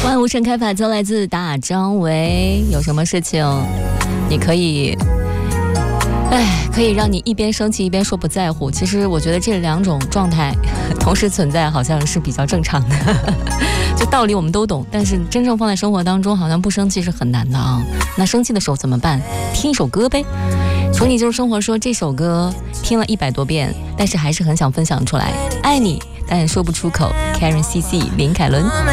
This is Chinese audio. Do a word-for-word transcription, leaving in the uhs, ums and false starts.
万物盛开法则来自大张伟。有什么事情你可以哎，可以让你一边生气一边说不在乎，其实我觉得这两种状态同时存在好像是比较正常的就道理我们都懂，但是真正放在生活当中好像不生气是很难的啊。那生气的时候怎么办？听一首歌呗。从你就是生活说这首歌听了一百多遍，但是还是很想分享出来，爱你但说不出口。 Karen C C 林凯伦。